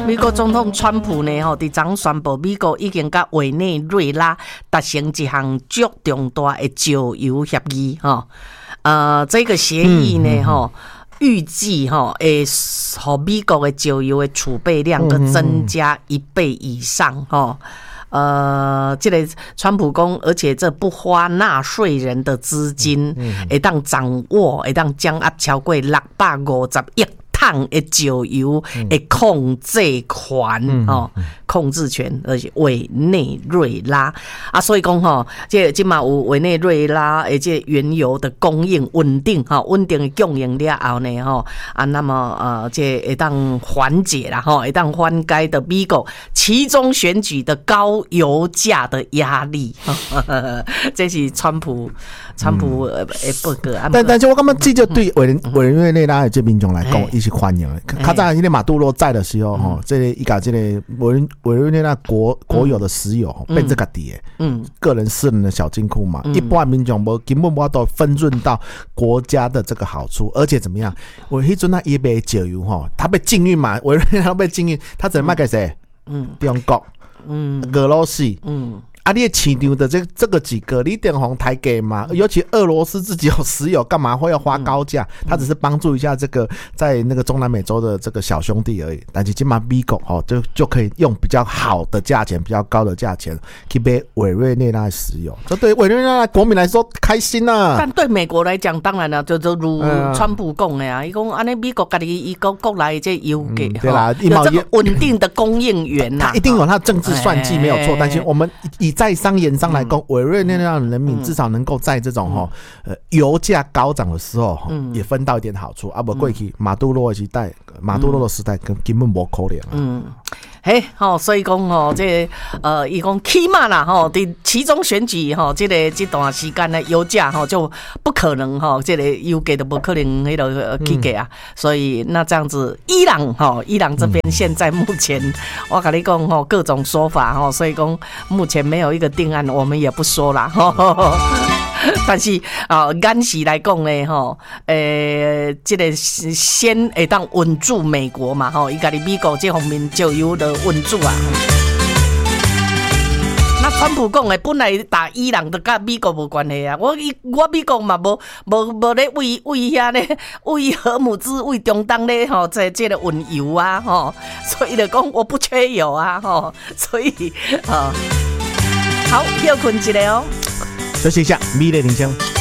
美国总统川普呢，伫昨宣布，美国已经甲委内瑞拉达成一项足重大的石油协议，这个协议呢，预计会和美国的石油的储备量个增加1倍以上，这个川普讲，而且这不花纳税人的资金，会当掌握，会当掌握超过650亿桶的石油的控制权，控制权，而且委内瑞拉啊，所以讲这今嘛有委内瑞拉的这原油的供应稳定的供应了后呢，那么这会当缓解啦，会当缓解的美国其中选举的高油价的压力，这是川普的报告。 但是我感觉这就对委内瑞拉的这民众来讲，伊是欢迎的。较早那个马杜罗在的时候，这个伊甲这个委内瑞拉国有的石油变这个底的，个人私人的小金库嘛，一般民众根本无法度分润到国家的这个好处，而且怎么样？我迄阵伊卖石油他被禁运嘛，委内瑞拉被禁运，他只能卖给谁？中国，俄罗斯，你的市场的这个几个，你一定红抬价嘛？尤其俄罗斯自己有石油，干嘛会要花高价？他只是帮助一下这个在那个中南美洲的这个小兄弟而已。但是今嘛美国就可以用比较好的价钱、比较高的价钱去买委内瑞拉的石油，这对委内瑞拉国民来说开心啊！ 但对美国来讲，当然了，就如川普讲的啊，伊讲安尼美国家己伊国来这油价， 对啦， 有这个稳定的供应源呐， 他一定有他政治算计没有错。但是我们以在商言商来讲，委内瑞拉人民至少能够在这种油价高涨的时候，也分到一点好处。不过去马杜罗的时代，根本无可能。 所以讲这伊讲起码啦伫其中选举这段时间的油价就不可能这个油价都不可能迄个起价啊。所以那这样子，伊朗这边现在目前我跟你讲各种说法所以讲目前没有一个定案，我们也不说啦。但是眼时来讲呢，这个先会当稳住美国嘛，伊家己美国这方面就有的稳住啊。那川普讲的本来打伊朗的跟美国无关系啊，我美国嘛无咧为遐咧为荷姆兹为中东咧在这个运油啊所以就讲我不缺油啊所以好，休困一下哦。 休息一下，美丽铃声。